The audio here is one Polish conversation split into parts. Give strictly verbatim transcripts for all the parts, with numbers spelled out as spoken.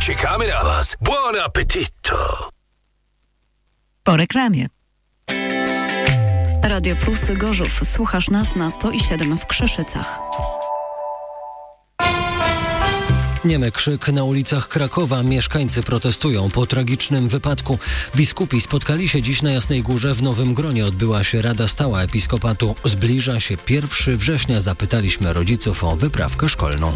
Czekamy na was. Buon appetito! Po reklamie. Radio Plus Gorzów. Słuchasz nas na sto i siedem w Krzeszycach. Niemy krzyk na ulicach Krakowa. Mieszkańcy protestują po tragicznym wypadku. Biskupi spotkali się dziś na Jasnej Górze. W Nowym Gronie odbyła się Rada Stała Episkopatu. Zbliża się pierwszego września. Zapytaliśmy rodziców o wyprawkę szkolną.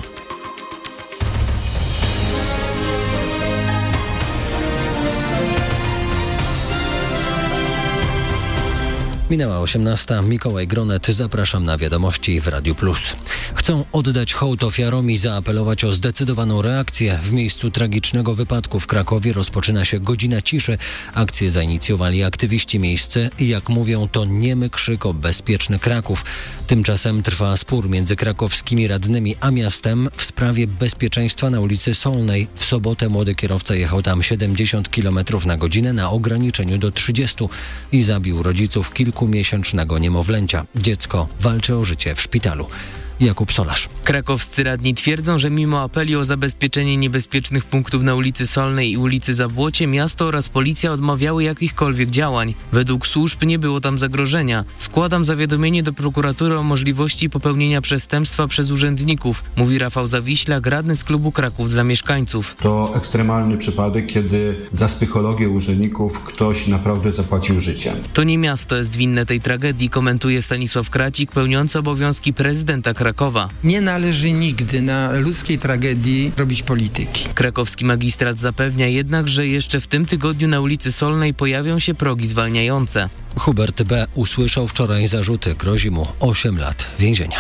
Minęła osiemnasta. Mikołaj Gronet. Zapraszam na wiadomości w Radiu Plus. Chcą oddać hołd ofiarom i zaapelować o zdecydowaną reakcję. W miejscu tragicznego wypadku w Krakowie rozpoczyna się godzina ciszy. Akcję zainicjowali aktywiści miejscy i jak mówią, to niemy krzyk o bezpieczny Kraków. Tymczasem trwa spór między krakowskimi radnymi a miastem w sprawie bezpieczeństwa na ulicy Solnej. W sobotę młody kierowca jechał tam siedemdziesiąt kilometrów na godzinę na ograniczeniu do trzydziestu i zabił rodziców kilku miesięcznego niemowlęcia. Dziecko walczy o życie w szpitalu. Jakub Solarz. Krakowscy radni twierdzą, że mimo apeli o zabezpieczenie niebezpiecznych punktów na ulicy Solnej i ulicy Zabłocie, miasto oraz policja odmawiały jakichkolwiek działań. Według służb nie było tam zagrożenia. Składam zawiadomienie do prokuratury o możliwości popełnienia przestępstwa przez urzędników, mówi Rafał Zawiślak, radny z klubu Kraków dla mieszkańców. To ekstremalny przypadek, kiedy za psychologię urzędników ktoś naprawdę zapłacił życiem. To nie miasto jest winne tej tragedii, komentuje Stanisław Kracik, pełniący obowiązki prezydenta Krakowa. Nie należy nigdy na ludzkiej tragedii robić polityki. Krakowski magistrat zapewnia jednak, że jeszcze w tym tygodniu na ulicy Solnej pojawią się progi zwalniające. Hubert B. usłyszał wczoraj zarzuty. Grozi mu osiem lat więzienia.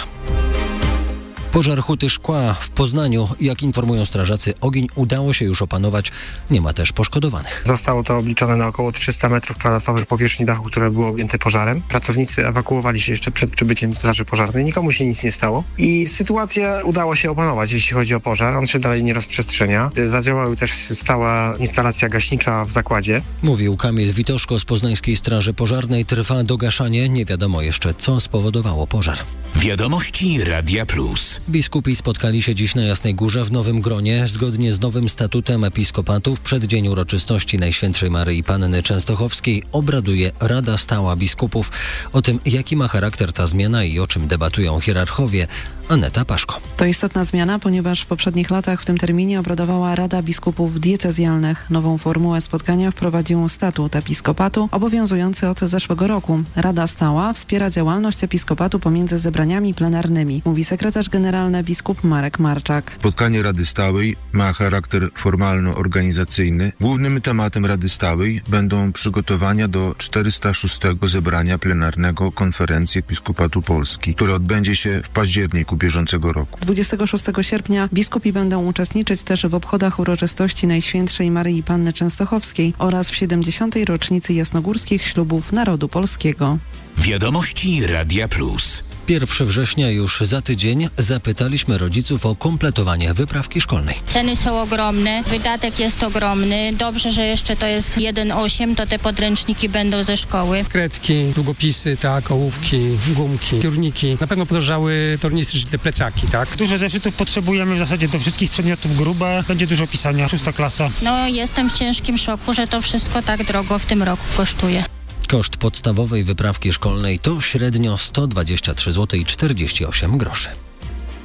Pożar huty szkła w Poznaniu. Jak informują strażacy, ogień udało się już opanować. Nie ma też poszkodowanych. Zostało to obliczone na około trzysta metrów kwadratowych powierzchni dachu, które było objęte pożarem. Pracownicy ewakuowali się jeszcze przed przybyciem straży pożarnej. Nikomu się nic nie stało. I sytuację udało się opanować, jeśli chodzi o pożar. On się dalej nie rozprzestrzenia. Zadziałała też stała instalacja gaśnicza w zakładzie. Mówił Kamil Witoszko z Poznańskiej Straży Pożarnej. Trwa dogaszanie. Nie wiadomo jeszcze, co spowodowało pożar. Wiadomości Radia Plus. Biskupi spotkali się dziś na Jasnej Górze w Nowym Gronie. Zgodnie z nowym statutem episkopatu w przeddzień uroczystości Najświętszej Maryi Panny Częstochowskiej obraduje Rada Stała Biskupów. O tym, jaki ma charakter ta zmiana i o czym debatują hierarchowie, Aneta Paszko. To istotna zmiana, ponieważ w poprzednich latach w tym terminie obradowała Rada Biskupów Diecezjalnych. Nową formułę spotkania wprowadził statut episkopatu obowiązujący od zeszłego roku. Rada Stała wspiera działalność episkopatu pomiędzy zebraniami plenarnymi, mówi sekretarz generalny biskup Marek Marczak. Spotkanie Rady Stałej ma charakter formalno-organizacyjny. Głównym tematem Rady Stałej będą przygotowania do czterystego szóstego zebrania plenarnego Konferencji Episkopatu Polski, które odbędzie się w październiku bieżącego roku. dwudziestego szóstego sierpnia biskupi będą uczestniczyć też w obchodach uroczystości Najświętszej Maryi Panny Częstochowskiej oraz w siedemdziesiątej rocznicy jasnogórskich ślubów narodu polskiego. Wiadomości Radia Plus. pierwszego września już za tydzień. Zapytaliśmy rodziców o kompletowanie wyprawki szkolnej. Ceny są ogromne, wydatek jest ogromny. Dobrze, że jeszcze to jest jeden przecinek osiem, to te podręczniki będą ze szkoły. Kredki, długopisy, tak, ołówki, gumki, piórniki. Na pewno podrożały tornistry, czyli te plecaki, tak? Dużo zeszytów potrzebujemy w zasadzie do wszystkich przedmiotów grube. Będzie dużo pisania, szósta klasa. No, jestem w ciężkim szoku, że to wszystko tak drogo w tym roku kosztuje. Koszt podstawowej wyprawki szkolnej to średnio sto dwadzieścia trzy złote i czterdzieści osiem groszy.